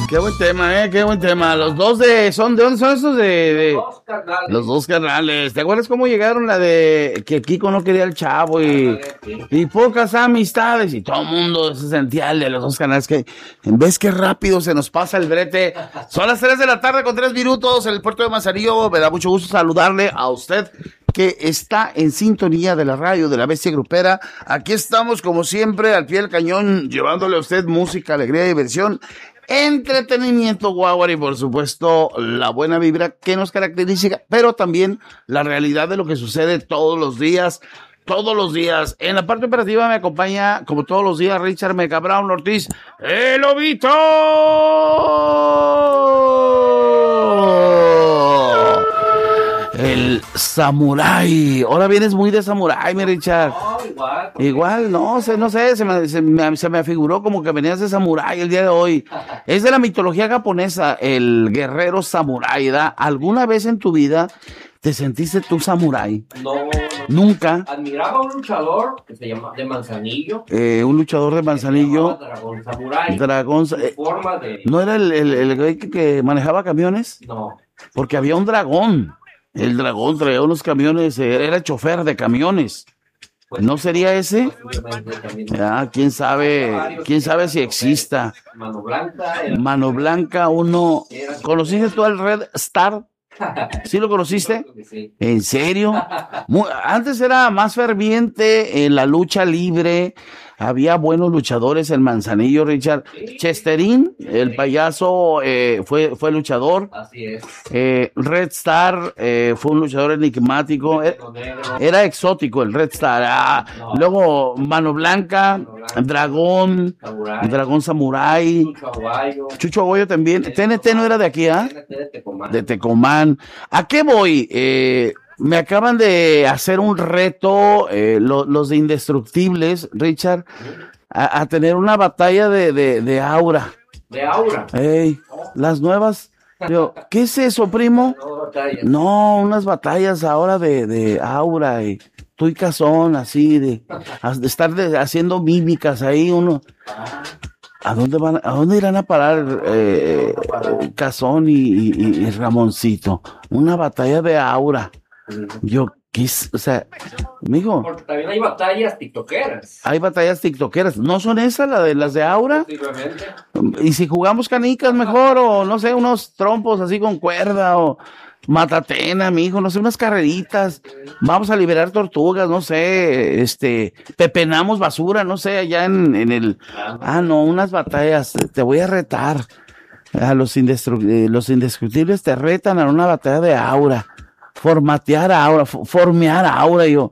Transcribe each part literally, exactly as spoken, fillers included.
Qué buen tema, eh, qué buen tema. Los dos de, son, ¿de dónde son estos? De, de Los dos carnales. Los dos carnales. ¿Te acuerdas cómo llegaron la de que Kiko no quería al chavo y, y pocas amistades y todo el mundo se sentía el de los dos canales? Que en vez que rápido se nos pasa el brete. Son las tres de la tarde con tres minutos en el puerto de Manzanillo. Me da mucho gusto saludarle a usted que está en sintonía de la radio de la Bestia Grupera. Aquí estamos como siempre al pie del cañón llevándole a usted música, alegría y diversión, entretenimiento, guaguar y por supuesto la buena vibra que nos caracteriza, pero también la realidad de lo que sucede todos los días, todos los días. En la parte operativa me acompaña, como todos los días, Richard Meca Brown Ortiz, el Lobito. El samurái. Ahora vienes muy de samurái, mi Richard. No, igual. Igual, no sé, no sé, se me, se, me, se me afiguró como que venías de samurái el día de hoy. Es de la mitología japonesa, el guerrero samurái, ¿da? ¿Alguna vez en tu vida te sentiste tú samurái? No, no. Nunca. Admiraba a un luchador que se llama de Manzanillo. Eh, un luchador de Manzanillo. Dragón Samurai. Dragón. En Eh, forma de... ¿No era el, el, el güey que, que manejaba camiones? No. Porque había un dragón. El dragón traía unos camiones, eh, era chofer de camiones. Pues, ¿No sería ese? posiblemente también. Ah, quién sabe, quién sabe si exista. Mano Blanca. Era... Mano Blanca, uno. ¿Conociste tú al Red Star? ¿Sí lo conociste? Creo que sí. ¿En serio? Muy- antes era más ferviente en la lucha libre. Había buenos luchadores en Manzanillo, Richard. Chesterín, el payaso, eh, fue, fue luchador. Así es. Eh, Red Star eh, fue un luchador enigmático. Eh, Con negro. Era exótico el Red Star. Ah, luego Mano Blanca, Dragón, Samurai. Dragón Samurai, Chucho Aguayo. Chucho Agoyo también. T N T no era de aquí, ¿ah? T N T de Tecomán. De Tecomán. ¿A qué voy? Eh, me acaban de hacer un reto, eh, lo- los de Indestructibles, Richard, a, a tener una batalla de, de, de aura. De Aura. Ey, las nuevas. Digo, ¿qué es eso, primo? No batalla. No, unas batallas ahora de, de aura y tú y Cazón, así, de, de estar de- haciendo mímicas ahí, uno. ¿A dónde van, a dónde irán a parar eh, Cazón y, y- y Ramoncito? Una batalla de aura. Yo, ¿qué es? O sea, amigo, Porque también hay batallas tiktokeras. hay batallas tiktokeras. ¿No son esas la de las de aura? Posiblemente. Y si jugamos canicas mejor, o no sé, unos trompos así con cuerda, o matatena, mijo, no sé, unas carreritas. Vamos a liberar tortugas, no sé, este, pepenamos basura, no sé, allá en, en el. Ah, no, unas batallas. Te voy a retar. A los, indestru- eh, los indescriptibles te retan a una batalla de aura. Formatear aura, fo- formear aura. Yo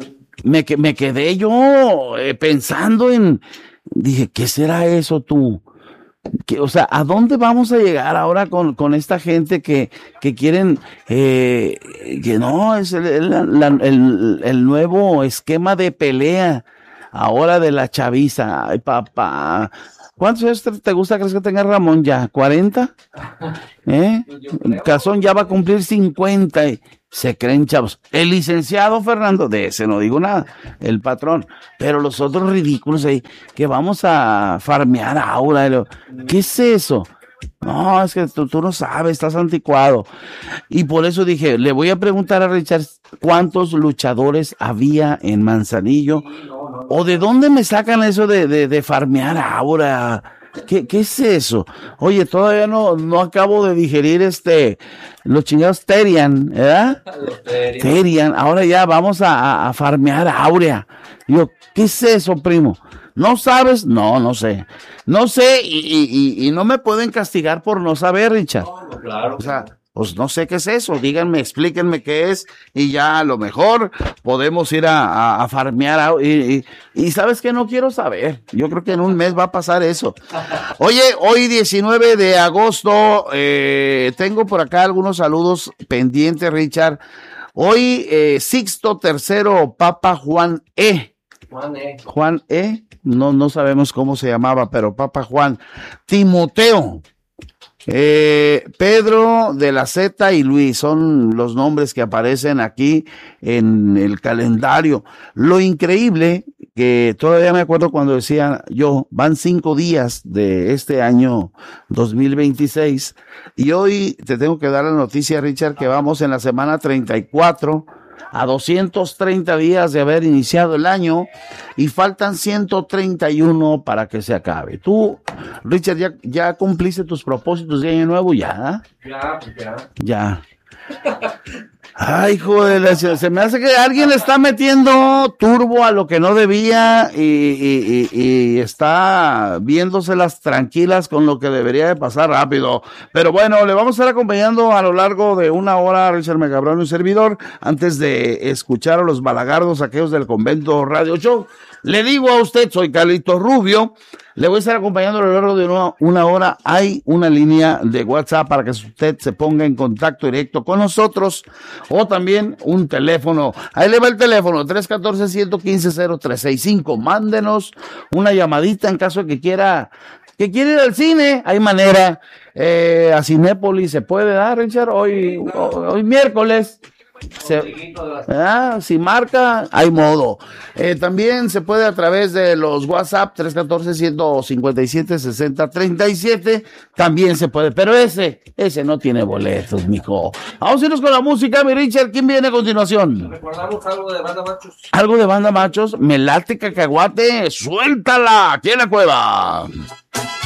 me, que- me quedé yo eh, pensando en. Dije, ¿qué será eso tú? Que, o sea, ¿a dónde vamos a llegar ahora con, con esta gente que, que quieren, eh, que no, es el, el, la- el- el nuevo esquema de pelea ahora de la chaviza? Ay, papá. ¿Cuántos años te, te gusta crees que tenga Ramón ya? ¿cuarenta? ¿Eh? Yo creo. Cazón ya va a cumplir cincuenta y se creen chavos. El licenciado Fernando, de ese no digo nada, el patrón, pero los otros ridículos ahí, que vamos a farmear ahora. y lo- ¿Qué es eso? No, es que tú, tú no sabes, estás anticuado. Y por eso dije, le voy a preguntar a Richard cuántos luchadores había en Manzanillo, Sí, no, no, no. o de dónde me sacan eso de, de, de farmear ahora. ¿Qué, ¿Qué es eso? Oye, todavía no, no acabo de digerir este, los chingados Terian, ¿verdad? Los terios. Terian, ahora ya vamos a, a, a farmear áurea. Digo, ¿qué es eso, primo? ¿No sabes? No, no sé. No sé y, y, y, y no me pueden castigar por no saber, Richard. No, no, claro. O sea, pues no sé qué es eso. Díganme, explíquenme qué es y ya a lo mejor podemos ir a, a, a farmear. au- Y, y, y sabes que no quiero saber. Yo creo que en un mes va a pasar eso. Oye, hoy diecinueve de agosto, eh, tengo por acá algunos saludos pendientes, Richard. Hoy, eh, Sixto Tercero Papa Juan E. Juan, eh. Juan E. No, no sabemos cómo se llamaba, pero Papa Juan. Timoteo. Eh, Pedro de la Z y Luis son los nombres que aparecen aquí en el calendario. Lo increíble que todavía me acuerdo cuando decía yo, van cinco días de este año dos mil veintiséis y hoy te tengo que dar la noticia, Richard, que vamos en la semana treinta y cuatro a doscientos treinta días de haber iniciado el año y faltan ciento treinta y uno para que se acabe. Tú, Richard, ya, ya cumpliste tus propósitos de año nuevo, ya. Ya, pues ya. Ya. Ay, joder, se, se me hace que alguien le está metiendo turbo a lo que no debía y, y, y, y está viéndoselas tranquilas con lo que debería de pasar rápido. Pero bueno, le vamos a estar acompañando a lo largo de una hora, Richard Megabrón y un servidor, antes de escuchar a los balagardos aquellos del Convento Radio Show. Le digo a usted, soy Carlito Rubio, le voy a estar acompañando a lo largo de una, una hora. Hay una línea de WhatsApp para que usted se ponga en contacto directo con nosotros o también un teléfono. Ahí le va el teléfono, tres uno cuatro, uno uno cinco, cero tres seis cinco. Mándenos una llamadita en caso de que quiera, que quiera ir al cine. Hay manera, eh, a Cinépolis se puede dar, Richard, hoy, hoy, hoy miércoles. Se, ah, si marca, hay modo. Eh, también se puede a través de los WhatsApp tres uno cuatro, uno cinco siete, seis cero tres siete. También se puede, pero ese, ese no tiene boletos, mijo. Vamos a irnos con la música, mi Richard. ¿Quién viene a continuación? Recordamos algo de Banda Machos. Algo de Banda Machos. Me late cacahuate. Suéltala aquí en la cueva.